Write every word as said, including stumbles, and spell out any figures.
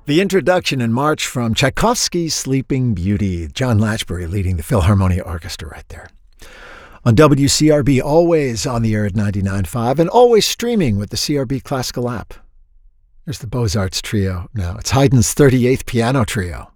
The introduction in March from Tchaikovsky's Sleeping Beauty. John Latchbury leading the Philharmonia Orchestra right there. On W C R B, always on the air at ninety-nine point five and always streaming with the C R B Classical app. There's the Beaux-Arts Trio now. It's Haydn's thirty-eighth Piano Trio.